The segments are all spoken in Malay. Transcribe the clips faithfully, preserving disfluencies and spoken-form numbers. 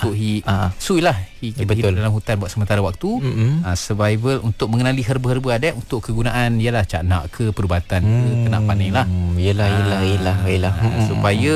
untuk hi uh, sui lah hi, kita betul. hidup dalam hutan buat sementara waktu, mm-hmm. uh, survival untuk mengenali herba-herba adat untuk kegunaan yalah caknak ke perubatan hmm. ke kena panen lah. Yelah yelah uh, yelah yelah uh, supaya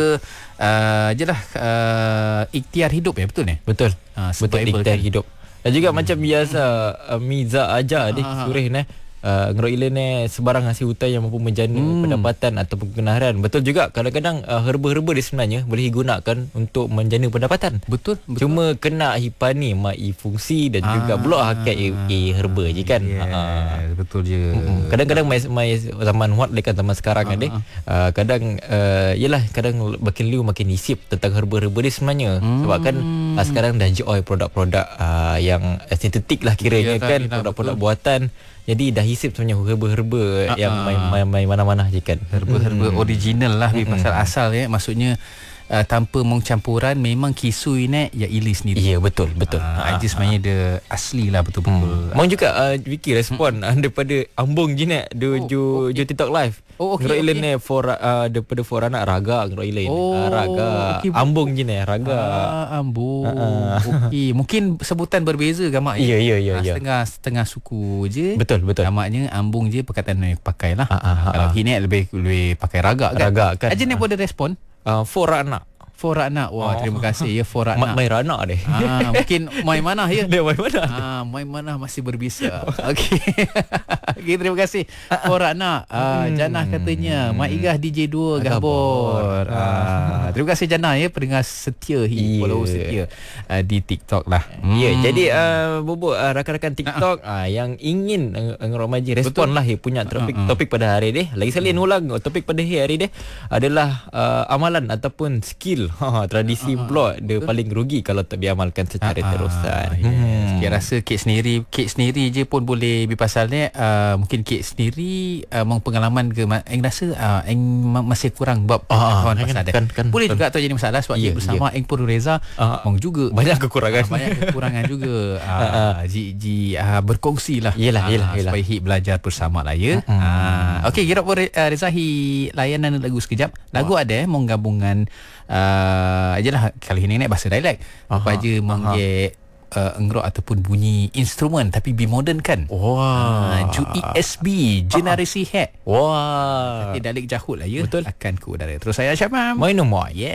uh, jelah uh, ikhtiar hidup ya, betul ni? Betul. Uh, betul ikhtiar kan? Hidup. Dan juga hmm. macam biasa uh, Miza ajar deh Surih ni Uh, Ngerok Ilen ni sebarang hasil hutan yang mampu menjana hmm. pendapatan ataupun kebenaran. Betul juga kadang-kadang uh, herba-herba dia sebenarnya boleh digunakan untuk menjana pendapatan. Betul, betul. Cuma kena hipan ni mai fungsi dan ah. juga pula hakikat e, e herba je kan. Yes, ah. Betul je. Mm-mm. Kadang-kadang mai, mai zaman what dekat zaman sekarang ah. adik. Uh, kadang uh, yalah kadang makin liu makin isip tentang herba-herba dia sebenarnya. Hmm. Sebab kan uh, sekarang dah joy produk-produk uh, yang sintetik lah kiranya ya, kan, produk-produk betul. Buatan. Jadi dah hisip sebenarnya herba-herba uh-huh. yang main-main mana-mana je kan. Herba-herba hmm. original lah hmm. pasal asal ya. Maksudnya uh, tanpa campuran memang kisui ni ya ili sendiri. Ya betul betul. Uh, uh, sebenarnya dia asli lah betul-betul. Hmm. Mau juga uh, Vicky respon hmm. daripada Ambung je nak do oh, jo okay. jo TikTok live. Oh okey. Ngerok Ilen ni for uh, daripada for anak raga Ngerok Ilen. Oh, uh, raga. Okay. Ambung je ni raga. Ah, Ambung. Uh-uh. Okey, mungkin sebutan berbeza gamak ya. Ya ya ya ya. Setengah setengah suku je. Betul betul. Gamaknya Ambung je perkataan yang pakai lah. Uh-uh. Kalau ini lebih lebih pakai raga kan. Raga kan. Aja ni boleh respon. Uh, for anak. For anak. Wah, oh. terima kasih ya for anak. Mai Rana deh. Ah, mungkin mai mana ya? Dia mai mana? Ah, mai mana masih berbisa. Okey. Okey, terima kasih. For anak. Ah, hmm. Janah katanya, Mai Igah D J dua Gabor. Ah, terima kasih Janah ya pendengar setia hi, follow setia uh, di TikTok lah. Hmm. Ya, jadi uh, bubuk uh, rakan-rakan TikTok uh, yang ingin uh, Ngerok Maji respon betul. Lah ya punya topik uh-uh. topik pada hari ni. Lagi sekali hmm. ulang topik pada hari ni adalah uh, amalan ataupun skill Ha, tradisi uh, pula dia betul. Paling rugi kalau tak diamalkan secara uh, terusan. Yes. Hmm. Saya rasa kek sendiri, kek sendiri je pun boleh berpasal ni. Uh, mungkin kek sendiri uh, mau pengalaman ke eng rasa uh, eng masih kurang bab uh, kawan pasal kan, kan, boleh kan. Juga tu jadi masalah sebab yeah, bersama yeah. eng pun Reza uh, mong juga banyak kekurangan. Uh, banyak kekurangan juga. Uh, uh, ji ji uh, berkongsi lah. Yelah, yelah, uh, yelah. Supaya hit belajar bersama lah ya. Uh, uh. Okey, kira pun uh, Reza hi layanan lagu sekejap. Lagu oh. ada mong gabungan uh, ajalah kali ini naik bahasa dialek. Apa aja mengge uh, engrok ataupun bunyi instrumen tapi be modern kan. Wah. Uh, Ju E S B generasi hack. Wah. Tapi dialek jahut lah ya. Betul. Akan ke udara. Terus saya Syamam. Main nombor. Yeah.